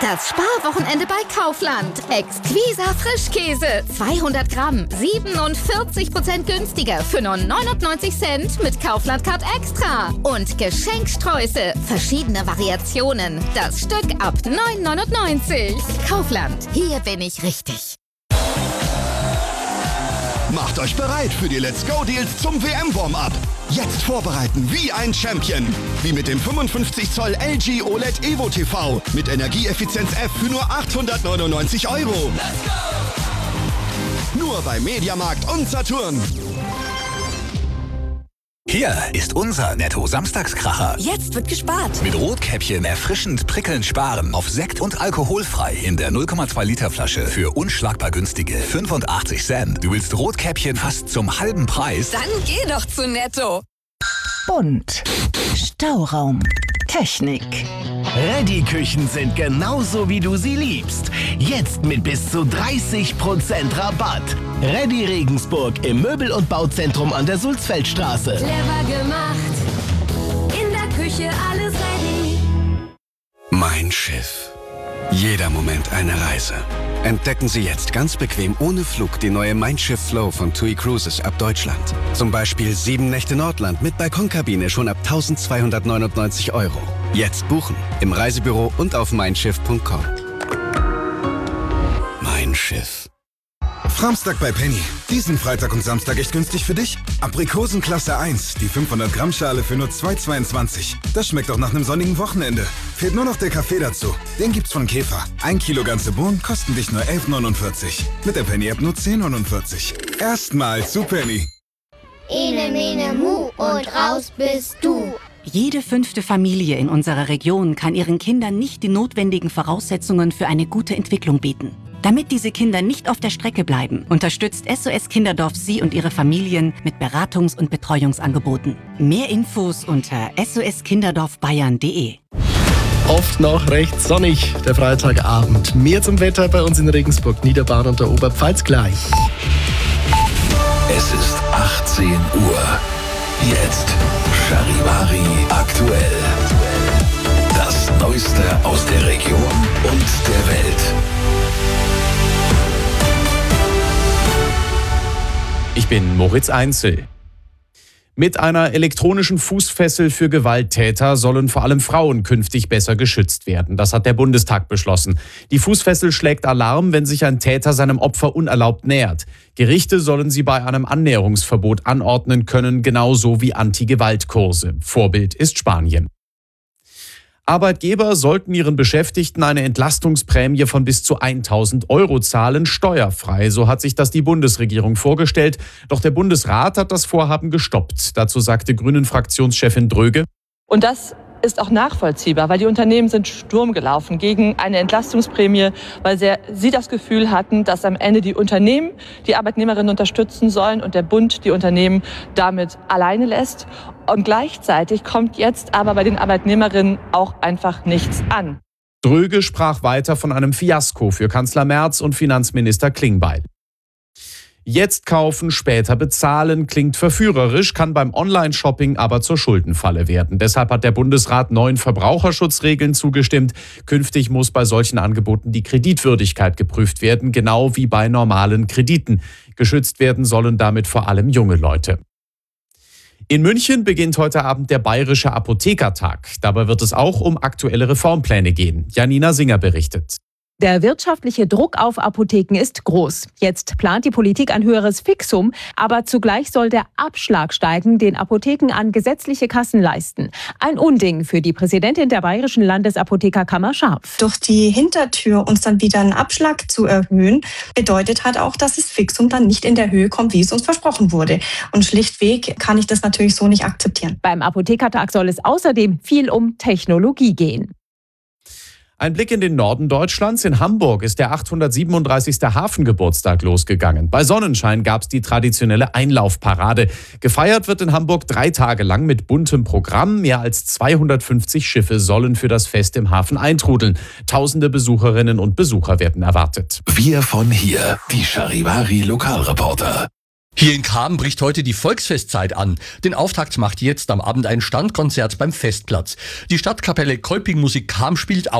Das Sparwochenende bei Kaufland. Exquisa Frischkäse. 200 Gramm. 47% günstiger für nur 99 Cent mit Kaufland Card Extra. Und Geschenksträuße. Verschiedene Variationen. Das Stück ab 9,99. Kaufland. Hier bin ich richtig. Macht euch bereit für die Let's Go Deals zum WM-Warm-Up. Jetzt vorbereiten wie ein Champion. Wie mit dem 55 Zoll LG OLED Evo TV mit Energieeffizienz F für nur 899 €. Let's go! Nur bei Mediamarkt und Saturn. Hier ist unser Netto-Samstagskracher. Jetzt wird gespart. Mit Rotkäppchen erfrischend prickelnd sparen. Auf Sekt und alkoholfrei in der 0,2 Liter Flasche für unschlagbar günstige 85 Cent. Du willst Rotkäppchen fast zum halben Preis? Dann geh doch zu Netto. Bunt. Stauraum. Technik. Ready-Küchen sind genauso, wie du sie liebst. Jetzt mit bis zu 30% Rabatt. Ready Regensburg im Möbel- und Bauzentrum an der Sulzfeldstraße. Clever gemacht. In der Küche alles ready. Mein Schiff. Jeder Moment eine Reise. Entdecken Sie jetzt ganz bequem ohne Flug die neue Mein Schiff Flow von TUI Cruises ab Deutschland. Zum Beispiel 7 Nächte Nordland mit Balkonkabine schon ab 1.299 €. Jetzt buchen im Reisebüro und auf meinschiff.com. Mein Schiff. Framstag bei Penny. Diesen Freitag und Samstag echt günstig für dich. Aprikosen Klasse 1, die 500 Gramm Schale für nur 2,22. Das schmeckt auch nach einem sonnigen Wochenende. Fehlt nur noch der Kaffee dazu. Den gibt's von Käfer. 1 Kilo ganze Bohnen kosten dich nur 11,49. Mit der Penny-App nur 10,49. Erstmal zu Penny. Ene, mene, mu und raus bist du. Jede 5. Familie in unserer Region kann ihren Kindern nicht die notwendigen Voraussetzungen für eine gute Entwicklung bieten. Damit diese Kinder nicht auf der Strecke bleiben, unterstützt SOS Kinderdorf Sie und Ihre Familien mit Beratungs- und Betreuungsangeboten. Mehr Infos unter soskinderdorfbayern.de. Oft noch recht sonnig, der Freitagabend. Mehr zum Wetter bei uns in Regensburg, Niederbayern und der Oberpfalz gleich. Es ist 18 Uhr. Jetzt Charivari aktuell. Das Neueste aus der Region und der Welt. Ich bin Moritz Einzel. Mit einer elektronischen Fußfessel für Gewalttäter sollen vor allem Frauen künftig besser geschützt werden. Das hat der Bundestag beschlossen. Die Fußfessel schlägt Alarm, wenn sich ein Täter seinem Opfer unerlaubt nähert. Gerichte sollen sie bei einem Annäherungsverbot anordnen können, genauso wie Anti-Gewalt-Kurse. Vorbild ist Spanien. Arbeitgeber sollten ihren Beschäftigten eine Entlastungsprämie von bis zu 1.000 € zahlen, steuerfrei. So hat sich das die Bundesregierung vorgestellt. Doch der Bundesrat hat das Vorhaben gestoppt. Dazu sagte Grünen-Fraktionschefin Dröge: Und das ist auch nachvollziehbar, weil die Unternehmen sind Sturm gelaufen gegen eine Entlastungsprämie, weil sie das Gefühl hatten, dass am Ende die Unternehmen die Arbeitnehmerinnen unterstützen sollen und der Bund die Unternehmen damit alleine lässt. Und gleichzeitig kommt jetzt aber bei den Arbeitnehmerinnen auch einfach nichts an. Dröge sprach weiter von einem Fiasko für Kanzler Merz und Finanzminister Klingbeil. Jetzt kaufen, später bezahlen klingt verführerisch, kann beim Online-Shopping aber zur Schuldenfalle werden. Deshalb hat der Bundesrat neuen Verbraucherschutzregeln zugestimmt. Künftig muss bei solchen Angeboten die Kreditwürdigkeit geprüft werden, genau wie bei normalen Krediten. Geschützt werden sollen damit vor allem junge Leute. In München beginnt heute Abend der Bayerische Apothekertag. Dabei wird es auch um aktuelle Reformpläne gehen. Janina Singer berichtet. Der wirtschaftliche Druck auf Apotheken ist groß. Jetzt plant die Politik ein höheres Fixum, aber zugleich soll der Abschlag steigen, den Apotheken an gesetzliche Kassen leisten. Ein Unding für die Präsidentin der Bayerischen Landesapothekerkammer Scharf. Durch die Hintertür uns dann wieder einen Abschlag zu erhöhen, bedeutet halt auch, dass das Fixum dann nicht in der Höhe kommt, wie es uns versprochen wurde. Und schlichtweg kann ich das natürlich so nicht akzeptieren. Beim Apothekertag soll es außerdem viel um Technologie gehen. Ein Blick in den Norden Deutschlands. In Hamburg ist der 837. Hafengeburtstag losgegangen. Bei Sonnenschein gab es die traditionelle Einlaufparade. Gefeiert wird in Hamburg 3 Tage lang mit buntem Programm. Mehr als 250 Schiffe sollen für das Fest im Hafen eintrudeln. Tausende Besucherinnen und Besucher werden erwartet. Wir von hier, die Charivari Lokalreporter. Hier in Cham bricht heute die Volksfestzeit an. Den Auftakt macht jetzt am Abend ein Standkonzert beim Festplatz. Die Stadtkapelle Kolping Musik Cham spielt